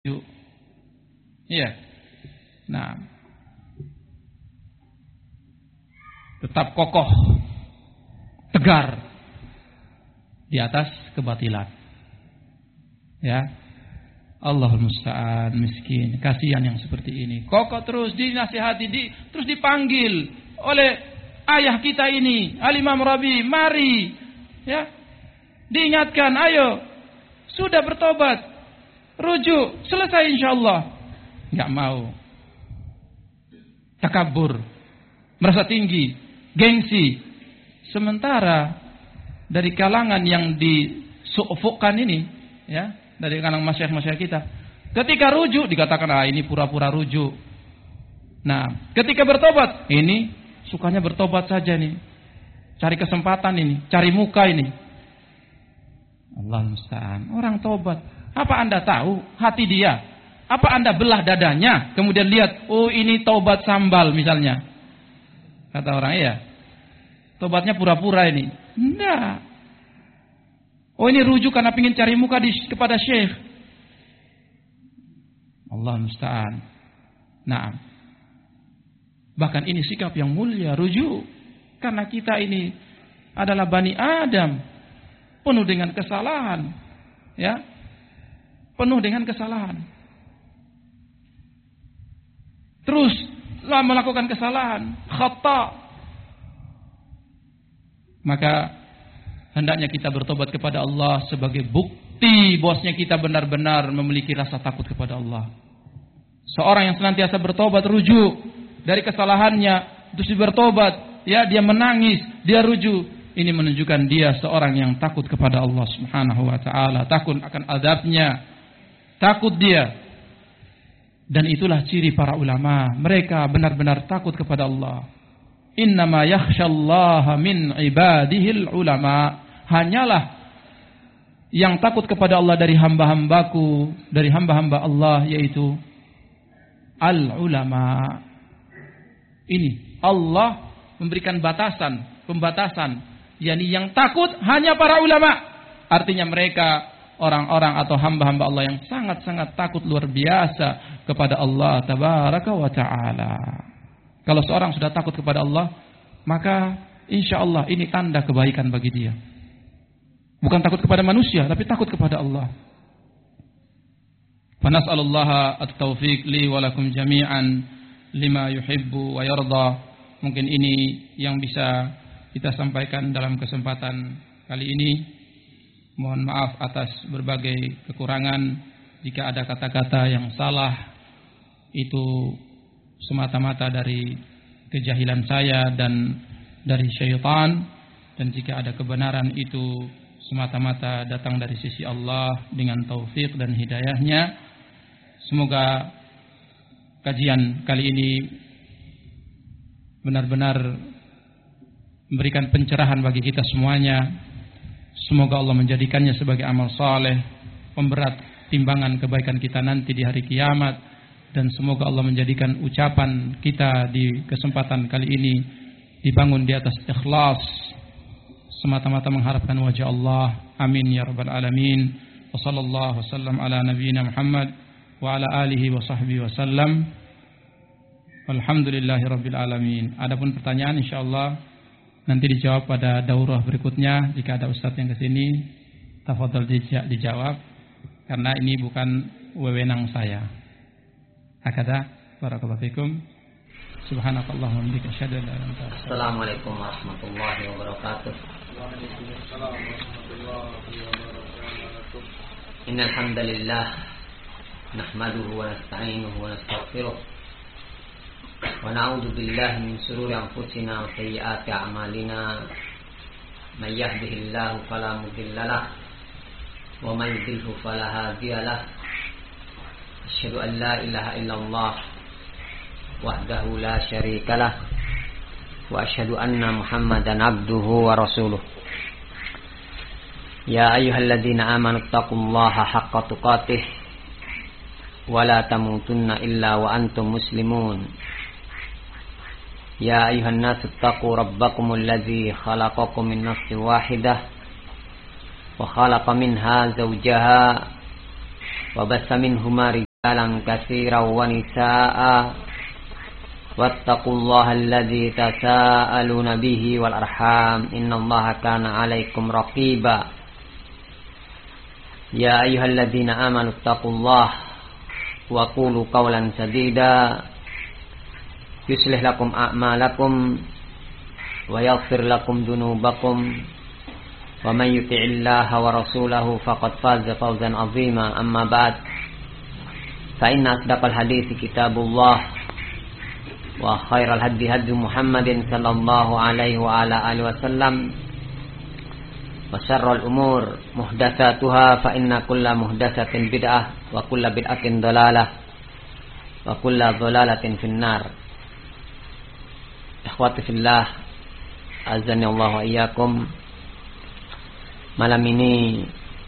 Iya. Nah, tetap kokoh, tegar di atas kebatilan. Ya. Allahul musta'an, miskin, kasihan yang seperti ini. Kokoh terus dinasihati, terus dipanggil oleh ayah kita ini, Al-Imam Rabi, mari. Ya. Diingatkan, ayo. Sudah bertobat. Rujuk, selesai insyaallah. Enggak mau. Takabur, merasa tinggi, gengsi. Sementara dari kalangan yang disufukkan ini, ya, dari kalangan masyayikh-masyayikh kita, ketika rujuk dikatakan ini pura-pura rujuk. Nah, ketika bertobat, ini sukanya bertobat saja nih. Cari kesempatan ini, cari muka ini. Allah musta'an. Orang tobat. Apa Anda tahu hati dia? Apa Anda belah dadanya, kemudian lihat, oh ini tobat sambal misalnya. Kata orang, iya. Tobatnya pura-pura ini. Enggak. Oh ini rujuk karena ingin cari muka kepada syekh. Allah musta'an. Nah, bahkan ini sikap yang mulia, rujuk. Karena kita ini adalah Bani Adam, penuh dengan kesalahan. Ya, penuh dengan kesalahan. Terus melakukan kesalahan, khata. Maka hendaknya kita bertobat kepada Allah sebagai bukti bahwasanya kita benar-benar memiliki rasa takut kepada Allah. Seorang yang senantiasa bertobat, rujuk dari kesalahannya, terus bertobat, ya, dia menangis, dia rujuk. Ini menunjukkan dia seorang yang takut kepada Allah Subhanahu wa taala, takut akan azabnya. Takut dia. Dan itulah ciri para ulama, mereka benar-benar takut kepada Allah. Innama yakhsyallaha min ibadihil ulama. Hanyalah yang takut kepada Allah dari hamba-hambaku, dari hamba-hamba Allah, yaitu al-ulama. Ini Allah memberikan pembatasan, yakni yang takut hanya para ulama. Artinya mereka orang-orang atau hamba-hamba Allah yang sangat-sangat takut luar biasa kepada Allah tabaraka wa ta'ala. Kalau seorang sudah takut kepada Allah, maka insya Allah ini tanda kebaikan bagi dia. Bukan takut kepada manusia, tapi takut kepada Allah. Fanas'alullaha at-taufiq li wa lakum jami'an lima yuhibbu wa yarda. Mungkin ini yang bisa kita sampaikan dalam kesempatan kali ini. Mohon maaf atas berbagai kekurangan. Jika ada kata-kata yang salah, itu semata-mata dari kejahilan saya dan dari syaitan. Dan jika ada kebenaran, itu semata-mata datang dari sisi Allah dengan taufik dan hidayahnya. Semoga kajian kali ini benar-benar memberikan pencerahan bagi kita semuanya. Semoga Allah menjadikannya sebagai amal saleh, pemberat timbangan kebaikan kita nanti di hari kiamat. Dan semoga Allah menjadikan ucapan kita di kesempatan kali ini dibangun di atas ikhlas, semata-mata mengharapkan wajah Allah. Amin ya rabbal alamin. Wa sallallahu wasallam ala nabiyyina Muhammad wa ala alihi wa sahbihi wasallam. Alhamdulillahi rabbil alamin. Adapun pertanyaan insyaallah nanti dijawab pada daurah berikutnya. Jika ada ustaz yang ke sini, tafadhol dijawab, karena ini bukan wewenang saya. Hakada, barakallahu fikum. Subhanakallahumma wa bihamdika asyhadu an la ilaha illa anta astaghfiruka. Assalamualaikum warahmatullahi wabarakatuh. Waalaikumsalam warahmatullahi wabarakatuh. Innal hamdalillah nahmaduhu wa nasta'inuhu wa nastaghfiruh. Wa na'udzu billahi min shururi anfusina wa sayyiati a'malina. May yahdihillahu fala mudilla lahu wa may yudlilhu fala hadiya lahu. Asyhadu an la ilaha illallah wahdahu la syarika lah wa asyhadu anna Muhammadan abduhu wa rasuluh. Ya ayyuhalladzina amanu taqullaha haqqa tuqatih wa la tamutunna illa wa antum muslimun. Ya ayyuhan nasu taqu rabbakumul ladzi khalaqakum min nafsin wahidah wa khalaqa minha zawjaha wa bassa minhuma كثيرا ونساء واتقوا الله الذي تساءلون به والأرحام إن الله كان عليكم رقيبا يا أيها الذين آمنوا اتقوا الله وقولوا قولا سديدا يصلح لكم أعمالكم ويغفر لكم ذنوبكم ومن يطع الله ورسوله فقد فاز فوزا عظيما أما بعد فإن أصدق الحديث كتاب الله وخير الهدي هدي محمد صلى الله عليه وعلى آله وسلم وشر الأمور محدثاتها فإن كل محدثة بدعة وكل بدعة ضلالة وكل ضلالة في النار. Ikhwati fillah, azani Allah wa iyyakum. Malam ini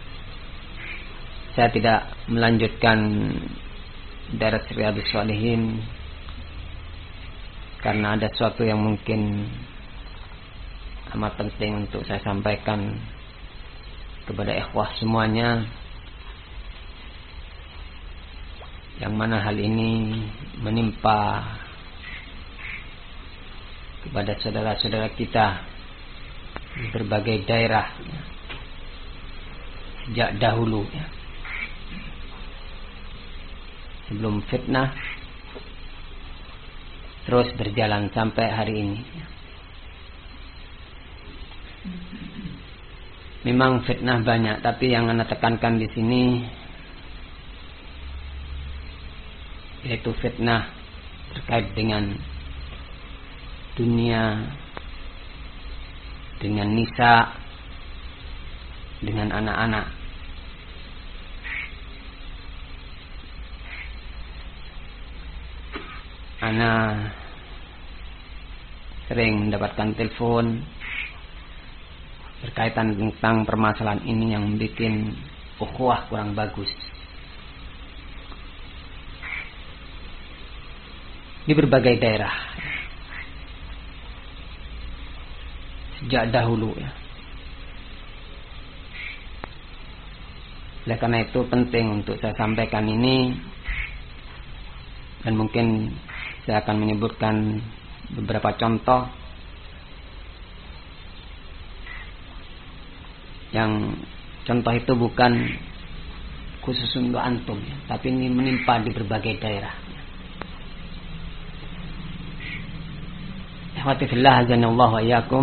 saya tidak melanjutkan daras Riyadhus Shalihin karena ada sesuatu yang mungkin amat penting untuk saya sampaikan kepada ikhwah semuanya, yang mana hal ini menimpa kepada saudara-saudara kita di berbagai daerah sejak dahulu, sebelum fitnah terus berjalan sampai hari ini. Memang fitnah banyak, tapi yang Anda tekankan di sini yaitu fitnah terkait dengan dunia, dengan nisa, dengan anak-anak. Ana sering mendapatkan telepon berkaitan tentang permasalahan ini yang membuat ukhuwah kurang bagus di berbagai daerah sejak dahulu ya. Oleh karena itu penting untuk saya sampaikan ini, dan mungkin saya akan menyebutkan beberapa contoh yang contoh itu bukan khusus untuk antum ya, tapi ini menimpa di berbagai daerah. Ikhwati fillah azanallahu wa iyyakum.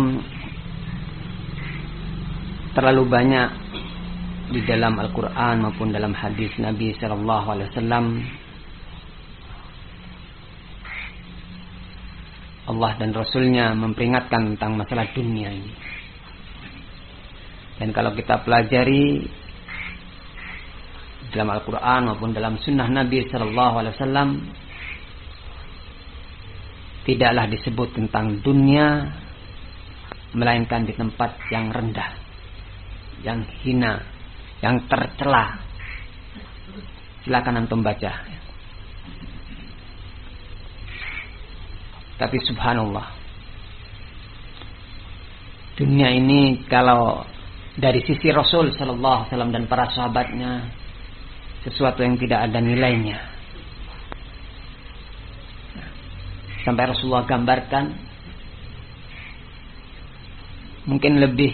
Terlalu banyak di dalam Al-Quran maupun dalam hadis Nabi sallallahu alaihi wasallam Allah dan Rasulnya memperingatkan tentang masalah dunia ini. Dan kalau kita pelajari dalam Al-Quran maupun dalam sunnah Nabi sallallahu alaihi wasallam, tidaklah disebut tentang dunia melainkan di tempat yang rendah, yang hina, yang tercela. Silakan antum baca. Tapi subhanallah, dunia ini kalau dari sisi Rasul sallallahu alaihi wasallam dan para sahabatnya sesuatu yang tidak ada nilainya. Sampai Rasulullah gambarkan mungkin lebih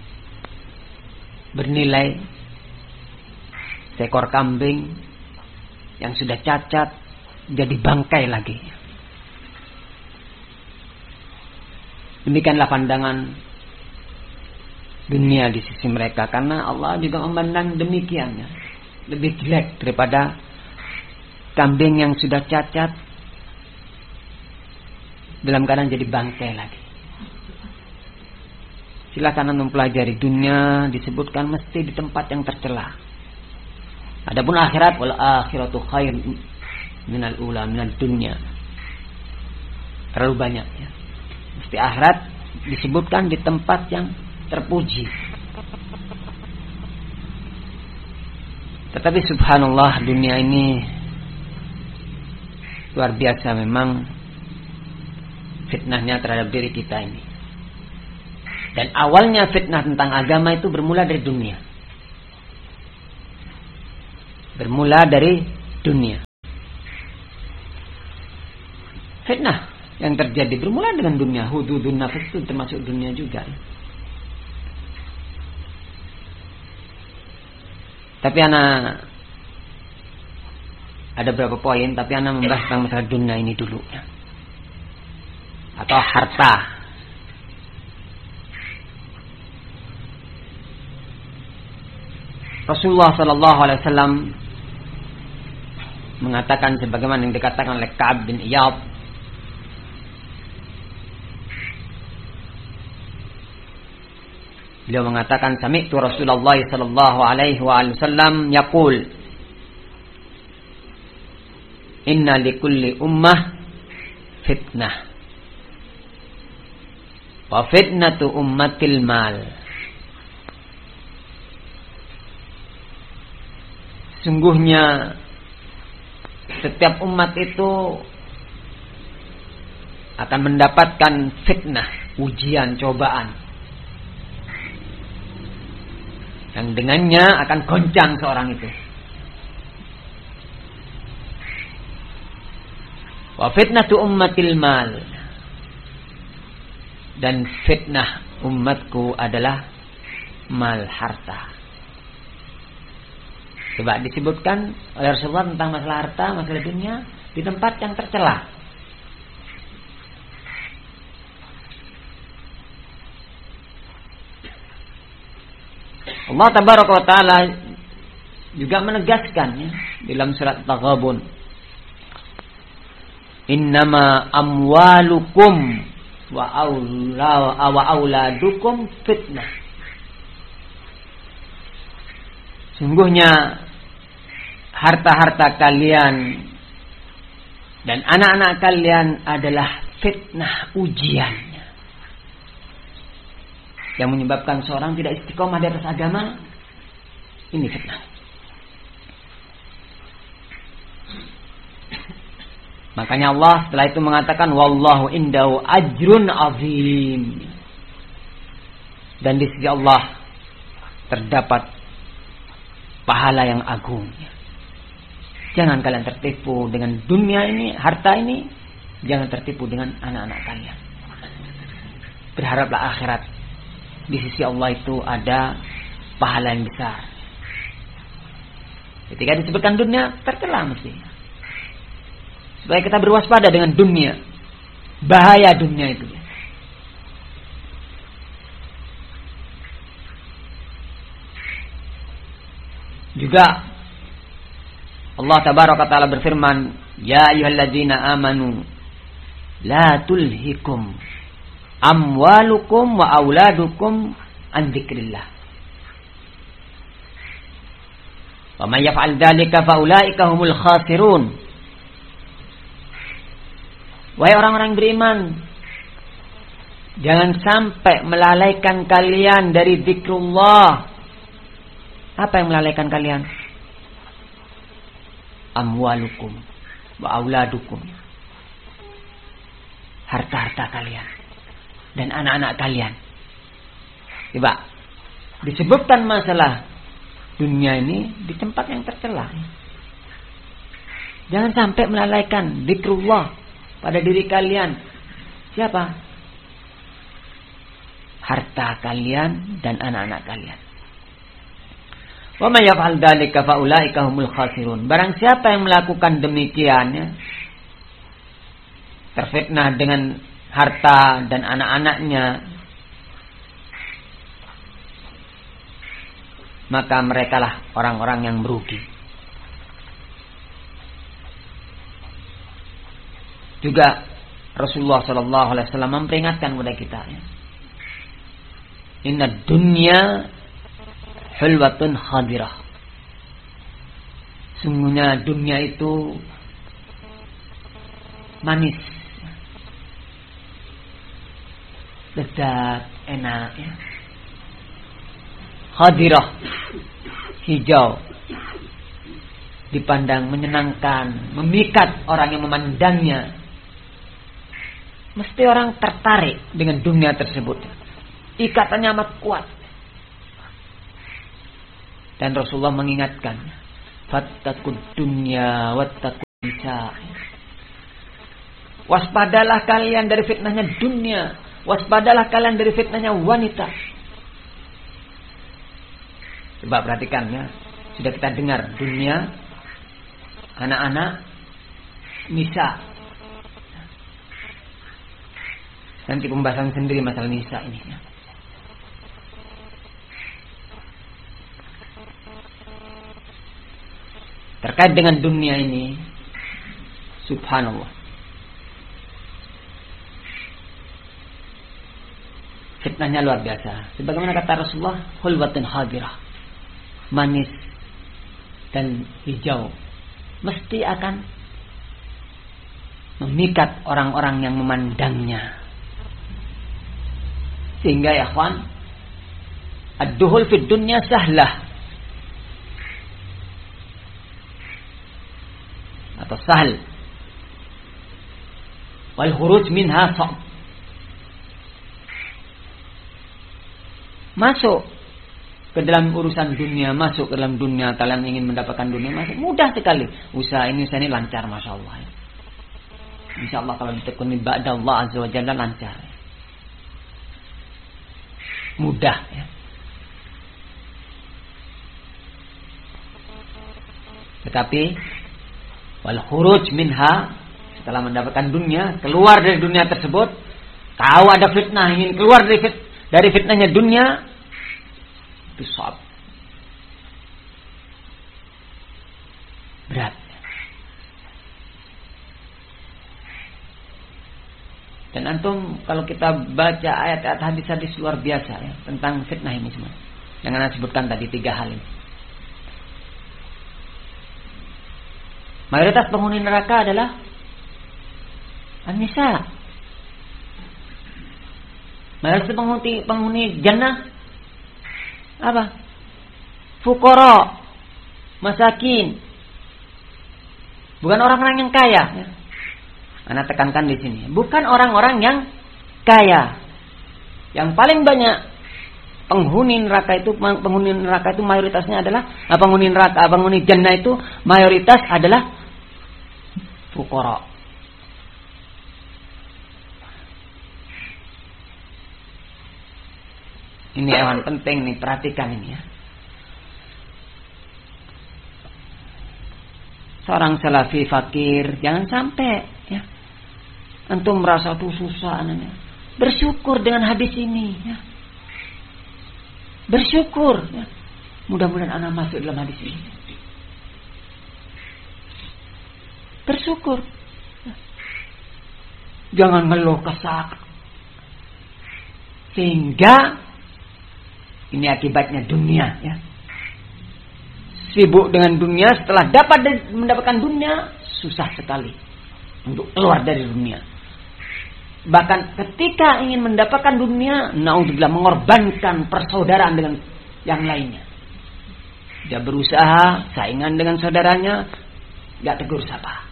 bernilai seekor kambing yang sudah cacat jadi bangkai lagi. Demikianlah pandangan dunia di sisi mereka, karena Allah juga memandang demikiannya, lebih jelek daripada kambing yang sudah cacat dalam keadaan jadi bangkai lagi. Silakan anda mempelajari, dunia disebutkan mesti di tempat yang tercela. Adapun akhirat, wal akhiratu khair minal ula minal dunya. Terlalu banyak ya. Mesti akhirat disebutkan di tempat yang terpuji. Tetapi subhanallah, dunia ini luar biasa memang fitnahnya terhadap diri kita ini. Dan awalnya fitnah tentang agama itu bermula dari dunia. Bermula dari dunia. fitnah yang terjadi bermula dengan dunia. Hududun nafas itu termasuk dunia juga. Tapi anak ada beberapa poin, tapi anak membahas tentang masalah dunia ini dulu ya. Atau harta. Rasulullah sallallahu alaihi wasallam mengatakan sebagaimana yang dikatakan oleh Ka'ab bin Iyad, beliau mengatakan sami'tu Rasulullah sallallahu alaihi wasallam yaqul inna likulli ummah fitnah wa fitnatu ummatil mal. Sungguhnya setiap umat itu akan mendapatkan fitnah, ujian, cobaan yang dengannya akan goncang seorang itu. Wa fitnatu ummatil mal, dan fitnah umatku adalah mal, harta. Coba disebutkan oleh Rasulullah tentang masalah harta, masalah dunia di tempat yang tercela. Allah tabaraka wa taala juga menegaskan ya, dalam surat Taghabun, innama amwalukum wa auladukum fitnah. Sungguhnya harta-harta kalian dan anak-anak kalian adalah fitnah, ujian yang menyebabkan seorang tidak istiqomah di atas agama. Ini fitnah. Makanya Allah setelah itu mengatakan wallahu indahu ajrun azim, dan di sisi Allah terdapat pahala yang agung. Jangan kalian tertipu dengan dunia ini, harta ini. Jangan tertipu dengan anak-anak kalian. Berharaplah akhirat. Di sisi Allah itu ada pahala yang besar. Ketika disebutkan dunia, tercela mesti. Supaya kita berwaspada dengan dunia. Bahaya dunia itu. Juga Allah tabaraka taala berfirman, ya ayyuhalladzina amanu la tulhikum amwalukum wa auladukum an dzikrillah wa may yaf'al dzalika fa ulaika humul khasirun. Wahai orang-orang beriman, jangan sampai melalaikan kalian dari zikrullah. Apa yang melalaikan kalian? Amwalukum wa auladukum, harta-harta kalian dan anak-anak kalian. Coba disebutkan masalah dunia ini di tempat yang tercela. Jangan sampai melalaikan zikrullah pada diri kalian. Siapa? Harta kalian dan anak-anak kalian. Wa may yaf'al dzalika fa ulaika humul khasirun. Barang siapa yang melakukan demikian ya, terfitnah dengan harta dan anak-anaknya, maka merekalah orang-orang yang merugi. Juga Rasulullah sallallahu alaihi wasallam memperingatkan kepada kita ya. Inna dunya hulwatun khadirah. Sungguhnya dunia itu manis, lezat, enak ya. Khadirah, hijau, dipandang menyenangkan, memikat orang yang memandangnya. Mesti orang tertarik dengan dunia tersebut. Ikatannya amat kuat. Dan Rasulullah mengingatkan, fattaqud dunya wattaqun nisa. Waspadalah kalian dari fitnahnya dunia. Waspadalah kalian dari fitnahnya wanita. Coba perhatikan ya. Sudah kita dengar dunia, anak-anak, nisa. Nanti pembahasan sendiri masalah nisa ini ya. Terkait dengan dunia ini, subhanallah, fitnahnya luar biasa. Sebagaimana kata Rasulullah, hulwatun hadirah, manis dan hijau, mesti akan memikat orang-orang yang memandangnya. Sehingga ya kawan, ad-duhul fid dunya sahlah atau sahal, wal khuruj minha sa'b. Masuk ke dalam urusan dunia, masuk ke dalam dunia, kalian ingin mendapatkan dunia, masuk mudah sekali. Usaha ini lancar, masya Allah. Insya Allah kalau ditekuni ba'da Allah azza wa jalla lancar, mudah ya. Tetapi wal khuruj minha, setelah mendapatkan dunia, keluar dari dunia tersebut, tahu ada fitnah, ingin keluar dari fitnahnya dunia, itu sab, berat. Dan antum kalau kita baca ayat-ayat hadis-hadis luar biasa ya, tentang fitnah ini semua yang saya sebutkan tadi, 3 hal ini. Mayoritas penghuni neraka adalah an-nisa. Mayoritas penghuni jannah apa? Fuqara, masakin. Bukan orang-orang yang kaya ya. Ana tekankan di sini, bukan orang-orang yang kaya. Yang paling banyak penghuni neraka itu mayoritasnya adalah penghuni jannah itu mayoritas adalah fuqara. Ini hewan penting nih, perhatikan ini ya. Seorang salafi fakir, jangan sampai ya antum merasa tuh susah anaknya. Bersyukur dengan hadis ini ya. Bersyukur ya. Mudah-mudahan anak masuk dalam hadis ini. Bersyukur ya. Jangan ngeluh kesal. Sehingga ini akibatnya dunia ya. Sibuk dengan dunia, setelah mendapatkan dunia, susah sekali untuk keluar dari dunia. Bahkan ketika ingin mendapatkan dunia, naudzubillah, mengorbankan persaudaraan dengan yang lainnya. Dia berusaha saingan dengan saudaranya, gak tegur sapa.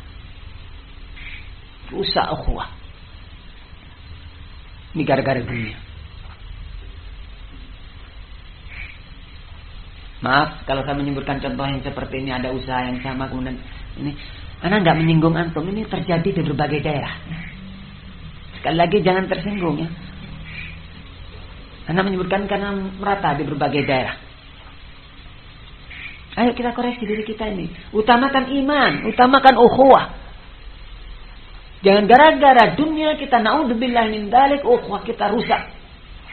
Rusak ukhuwah. Ini gara-gara dunia. Maaf kalau saya menyebutkan contoh yang seperti ini, ada usaha yang sama kemudian ini, ana nggak menyinggung antum, ini terjadi di berbagai daerah. Sekali lagi jangan tersinggung ya. Ana menyebutkan karena merata di berbagai daerah. Ayo kita koreksi diri kita ini. Utamakan iman, utamakan ukhuwah. Jangan gara-gara dunia kita naudzubillah min dzalik ukhuwah kita rusak.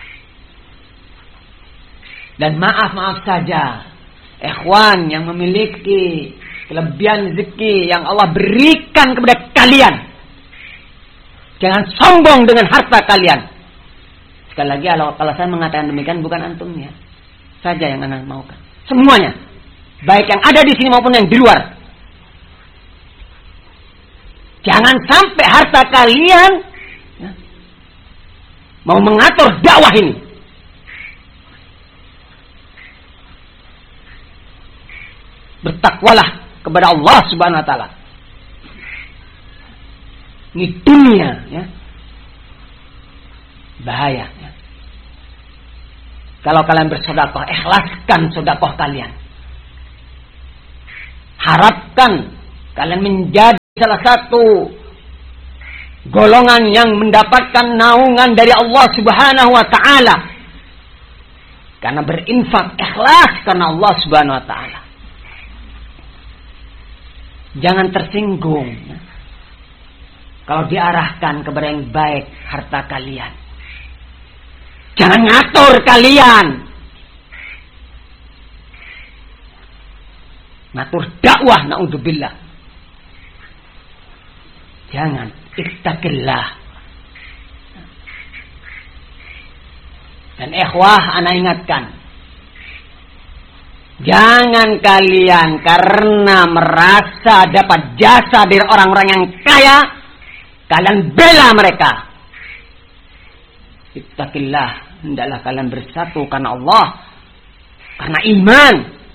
Dan maaf saja, ikhwan yang memiliki kelebihan rezeki yang Allah berikan kepada kalian, jangan sombong dengan harta kalian. Sekali lagi, kalau saya mengatakan demikian, bukan antumnya saja yang anak maukan, semuanya, baik yang ada di sini maupun yang di luar. Jangan sampai harta kalian ya, mau mengatur dakwah ini. Bertakwalah kepada Allah Subhanahu wa taala. Ini dunia ya. Bahaya ya. Kalau kalian bersedekah, ikhlaskan sedekah kalian. Harapkan kalian menjadi salah satu golongan yang mendapatkan naungan dari Allah Subhanahu wa taala karena berinfak ikhlas karena Allah Subhanahu wa taala. Jangan tersinggung kalau diarahkan kepada yang baik harta kalian. Jangan ngatur kalian. Ngatur dakwah, naudzubillah. Jangan, ittaqillah. Dan ikhwah, ana ingatkan. Jangan kalian karena merasa dapat jasa dari orang-orang yang kaya, kalian bela mereka. Ittaqillah, hendaklah kalian bersatu karena Allah, karena iman.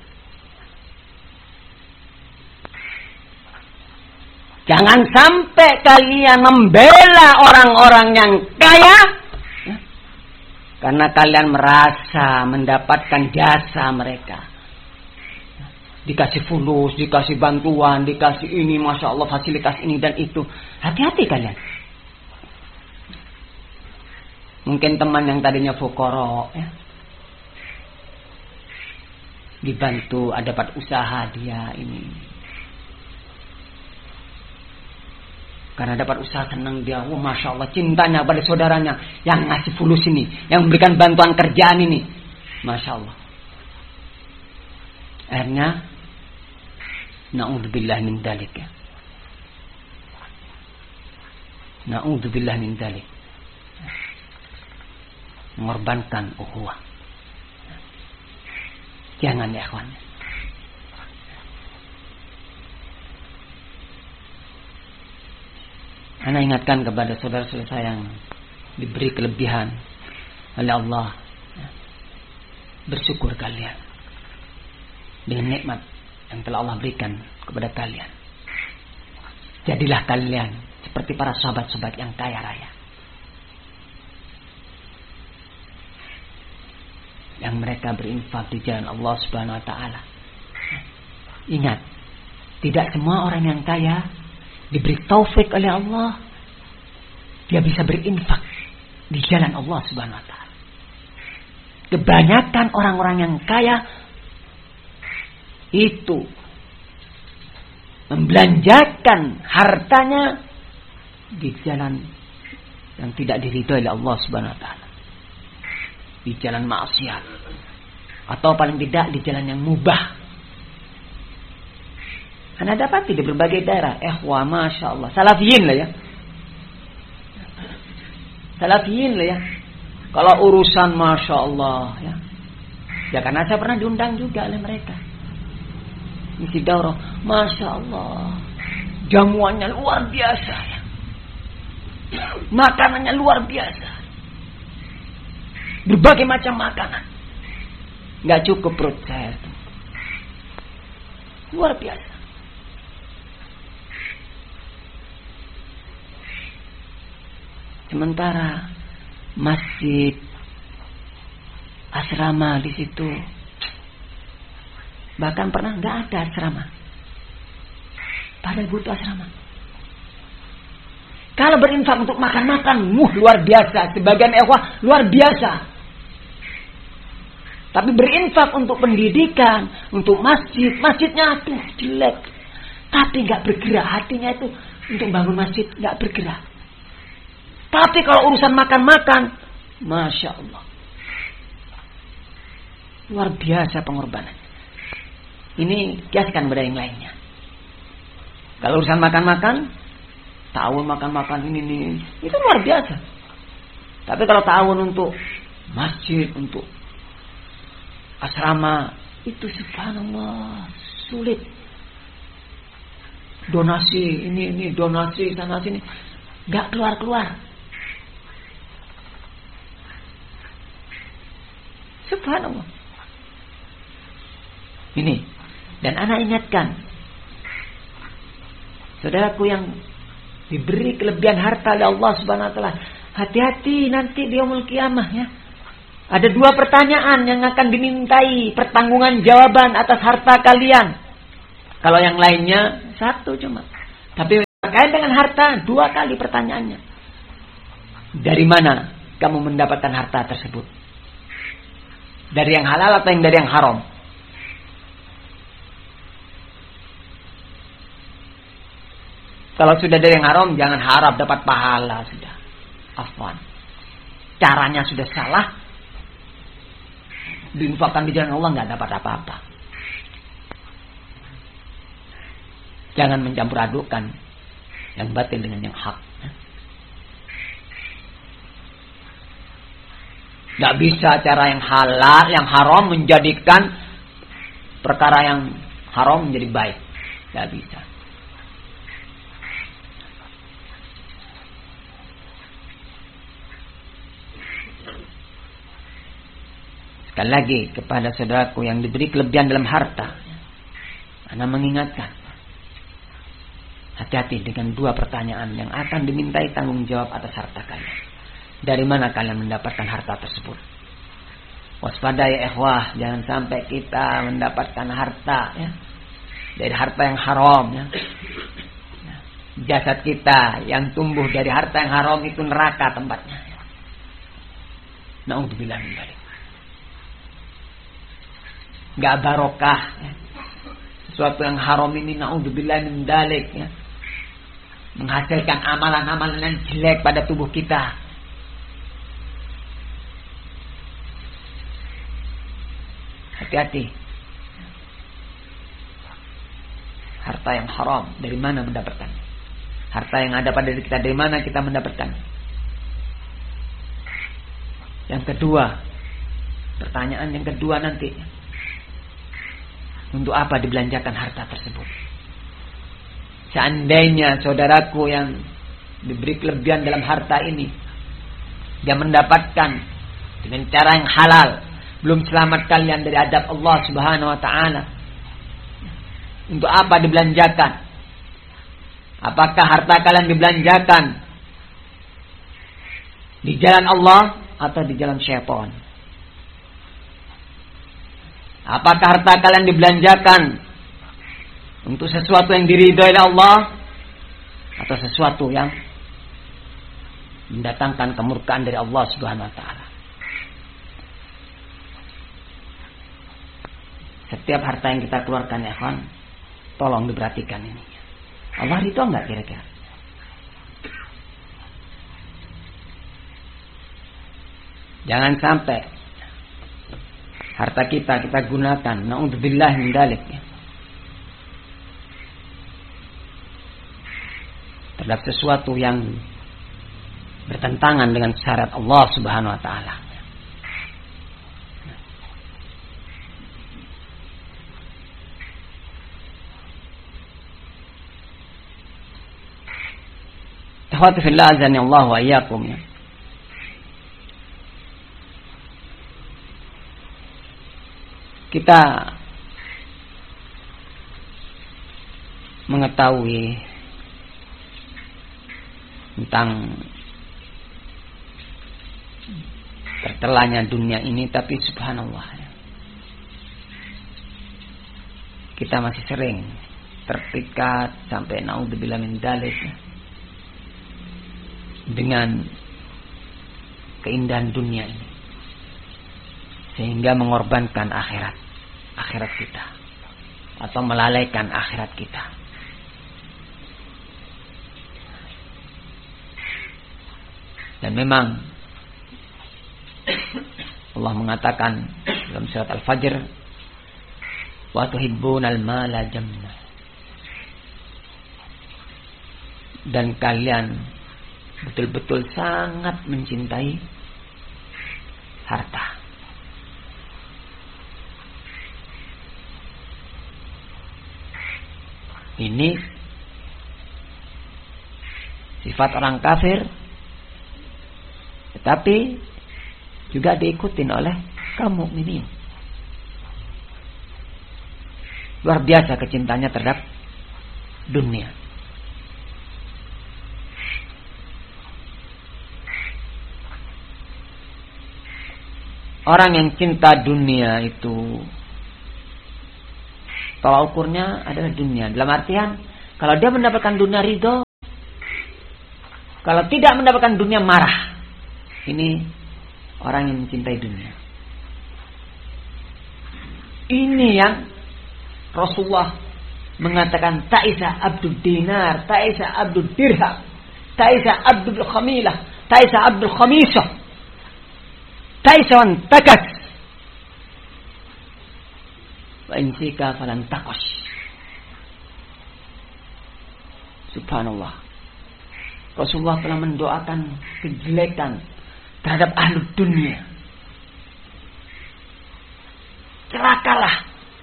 Jangan sampai kalian membela orang-orang yang kaya karena kalian merasa mendapatkan jasa mereka. Dikasih fulus, dikasih bantuan, dikasih ini, Masya Allah, fasilitas ini dan itu. Hati-hati kalian. Mungkin teman yang tadinya fukara, dibantu, dapat usaha dia ini. Karena dapat usaha senang dia, Masya Allah, cintanya pada saudaranya yang ngasih fulus ini, yang memberikan bantuan kerjaan ini. Masya Allah. Akhirnya, na'udzubillah min dzalik. Na'udzubillah min dzalik. Mengorbankan ukhuwah. Jangan ya kawan. Ana ingatkan kepada saudara-saudara saya yang diberi kelebihan oleh Allah. Bersyukur kalian dengan nikmat yang telah Allah berikan kepada kalian. Jadilah kalian seperti para sahabat-sahabat yang kaya raya, yang mereka berinfak di jalan Allah Subhanahu wa taala. Ingat, tidak semua orang yang kaya diberi taufik oleh Allah, dia bisa berinfak di jalan Allah Subhanahu wa taala. Kebanyakan orang-orang yang kaya itu membelanjakan hartanya di jalan yang tidak diridhoi oleh Allah Subhanahu wa taala. Di jalan maksiat, atau paling tidak di jalan yang mubah. Anda dapati di berbagai daerah, ikhwah, Masya Allah, salafiyin lah ya. Salafiyin lah ya. Kalau urusan Masya Allah ya. Ya karena saya pernah diundang juga oleh mereka. Isi daurah, Masya Allah, jamuannya luar biasa ya. Makanannya luar biasa. Berbagai macam makanan. Gak cukup perut saya itu. Luar biasa. Sementara masjid, asrama di situ, bahkan pernah nggak ada asrama. Padahal butuh asrama. Kalau berinfak untuk makan-makan, luar biasa. Sebagian ikhwah luar biasa. Tapi berinfak untuk pendidikan, untuk masjid, masjidnya aduh jelek. Tapi nggak bergerak, hatinya itu untuk bangun masjid nggak bergerak. Tapi kalau urusan makan-makan, Masya Allah, luar biasa pengorbanan. Ini kiaskan pada yang lainnya. Kalau urusan makan-makan, ta'awun makan-makan ini, itu luar biasa. Tapi kalau ta'awun untuk masjid, untuk asrama, itu subhanallah sulit. Donasi ini donasi sana sini, nggak keluar. Subhanallah. Ini. Dan anak ingatkan, saudaraku yang diberi kelebihan harta oleh Allah Subhanahu wa taala, hati-hati nanti di yaumul qiyamah ya. Ada 2 pertanyaan yang akan dimintai pertanggungan jawaban atas harta kalian. Kalau yang lainnya 1 cuma. Tapi berpakaian dengan harta. 2 kali pertanyaannya. Dari mana kamu mendapatkan harta tersebut? Dari yang halal atau yang dari yang haram? Kalau sudah dari yang haram, jangan harap dapat pahala. Sudah. Afwan. Caranya sudah salah. Diinfakkan di jalan Allah nggak dapat apa-apa. Jangan mencampur adukkan yang batin dengan yang hak. Nggak bisa cara yang halal, yang haram menjadikan perkara yang haram menjadi baik. Nggak bisa. Sekali lagi kepada saudaraku yang diberi kelebihan dalam harta, Ana mengingatkan, hati-hati dengan 2 pertanyaan yang akan dimintai tanggung jawab atas harta kalian. Dari mana kalian mendapatkan harta tersebut? Waspada ya ikhwah, jangan sampai kita mendapatkan harta ya, dari harta yang haram ya. Jasad kita yang tumbuh dari harta yang haram itu neraka tempatnya. Na'udzubillah min dzalik. Gak barokah ya. Sesuatu yang haram ini na'udzubillah min dzalik ya, menghasilkan amalan-amalan yang jelek pada tubuh kita. Hati-hati. Harta yang haram dari mana mendapatkan? Harta yang ada pada diri kita dari mana kita mendapatkan? Yang kedua, pertanyaan yang kedua nanti, untuk apa dibelanjakan harta tersebut? Seandainya saudaraku yang diberi kelebihan dalam harta ini, dia mendapatkan dengan cara yang halal, belum selamat kalian dari adab Allah Subhanahu wa taala, untuk apa dibelanjakan? Apakah harta kalian dibelanjakan di jalan Allah atau di jalan syaitan? Apakah harta kalian dibelanjakan untuk sesuatu yang diridhoi oleh Allah atau sesuatu yang mendatangkan kemurkaan dari Allah Subhanahu wa taala? Setiap harta yang kita keluarkan ya kawan, tolong diperhatikan ini. Allah ridho enggak kira-kira? Jangan sampai harta kita gunakan na'udzubillah min dzalik ya, terhadap sesuatu yang bertentangan dengan syariat Allah Subhanahu wa taala. Ikhwati fillah azani Allah wa iyyakum ya. Kita mengetahui tentang tertelanya dunia ini, tapi subhanallah kita masih sering terpikat sampai naudzubillah min dzalik dengan keindahan dunia ini, sehingga mengorbankan akhirat kita atau melalaikan akhirat kita. Dan memang Allah mengatakan dalam surat Al-Fajr, wa tuhibbunal mala jamma, dan kalian betul-betul sangat mencintai harta. Ini sifat orang kafir, tetapi juga diikutin oleh kaum mukminin. Luar biasa kecintanya terhadap dunia. Orang yang cinta dunia itu tolak ukurnya adalah dunia. Dalam artian, kalau dia mendapatkan dunia ridho, Kalau tidak mendapatkan dunia marah. Ini orang yang mencintai dunia. Ini yang Rasulullah mengatakan ta'isa abdul dinar, ta'isa abdul dirham, ta'isa abdul khamilah, ta'isa abdul khamisah, ta'isa wan takas. Wa insika falan taqash. Subhanallah. Rasulullah telah mendoakan kejelekan terhadap ahli dunia. Celakalah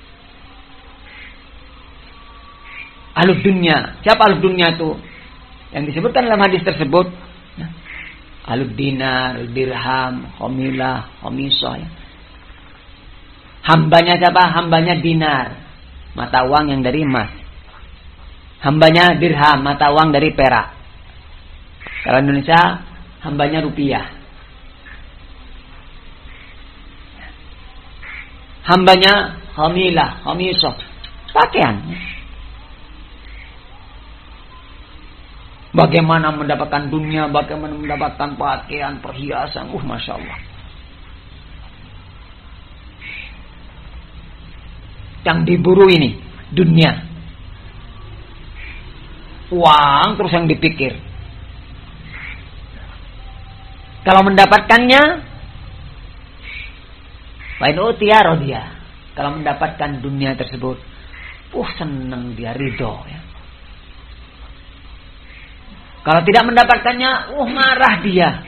ahli dunia. Siapa ahli dunia itu? Yang disebutkan dalam hadis tersebut, ahli dinar, dirham, khamilah, khamisah. Hambanya siapa? Hambanya dinar, mata uang yang dari emas. Hambanya dirham, mata uang dari perak. Kalau Indonesia, hambanya rupiah. Hambanya khamilah, khamisah, pakaian. Bagaimana mendapatkan dunia, bagaimana mendapatkan pakaian, perhiasan. Masya Allah. Yang diburu ini, dunia. Uang terus yang dipikir. Kalau mendapatkannya, lain utiya rodiya. Kalau mendapatkan dunia tersebut, senang dia, ridho ya. Kalau tidak mendapatkannya, marah dia.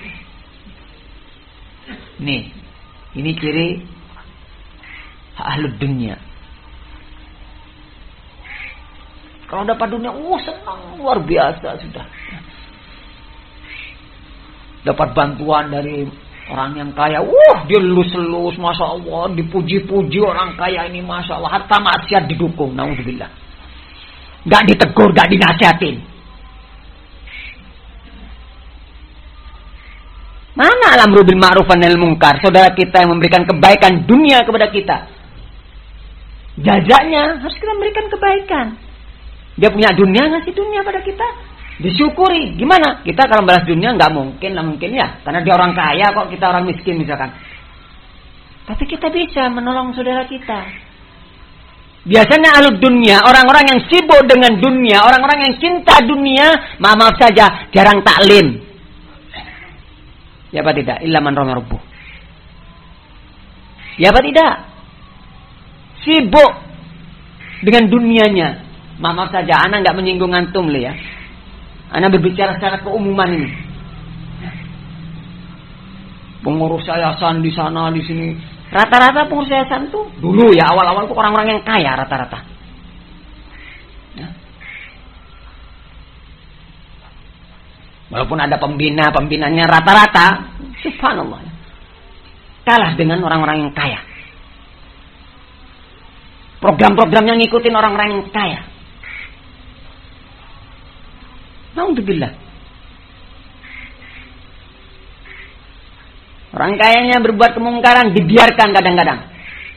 Nih, ini ciri ahlud dunia. Kalau dapat dunia, senang luar biasa sudah. Dapat bantuan dari orang yang kaya, dia lulus-lulus, masya Allah, dipuji-puji orang kaya ini, masya Allah, harta maksiat didukung, naudzubillah. Gak ditegur, gak dinasihatin. Mana al-amru bil ma'ruf wa nahyil munkar? Saudara kita yang memberikan kebaikan dunia kepada kita, jajaknya harus kita berikan kebaikan. Dia punya dunia, ngasih dunia pada kita, disyukuri. Gimana? Kita kalau balas dunia nggak mungkin lah, mungkin ya, karena dia orang kaya kok, kita orang miskin misalkan. Tapi kita bisa menolong saudara kita. Biasanya ahli dunia, orang-orang yang sibuk dengan dunia, orang-orang yang cinta dunia, maaf saja, jarang taklim. Ya apa tidak? Illa man rahima rabbuh. Ya apa tidak? Sibuk dengan dunianya. Maaf saja, ana nggak menyinggung antum le ya. Ana berbicara secara keumuman ini. Pengurus yayasan di sana di sini, rata-rata pengurus yayasan tuh dulu ya awal-awal tuh orang-orang yang kaya rata-rata. Ya. Walaupun ada pembinanya rata-rata, subhanallah, kalah dengan orang-orang yang kaya. Program-programnya ngikutin orang-orang yang kaya. Alhamdulillah. Orang kayanya berbuat kemungkaran dibiarkan kadang-kadang.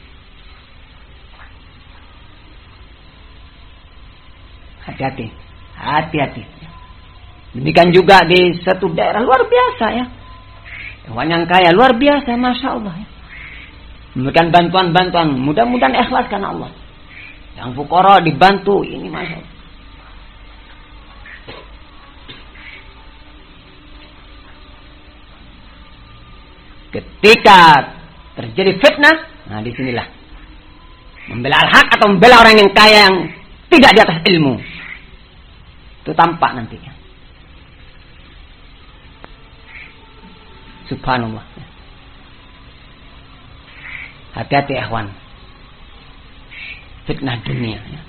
Hati-hati, hati-hati. Demikian juga di satu daerah luar biasa ya. Orang yang kaya luar biasa, masya Allah ya. Memberikan bantuan-bantuan, mudah-mudahan ikhlas karena Allah. Yang fuqara dibantu, ini masya Allah. Ketika terjadi fitnah, nah disinilah membela al-haq atau membela orang yang kaya yang tidak di atas ilmu, itu tampak nantinya. Subhanallah. Hati-hati ikhwan, fitnah dunia ya.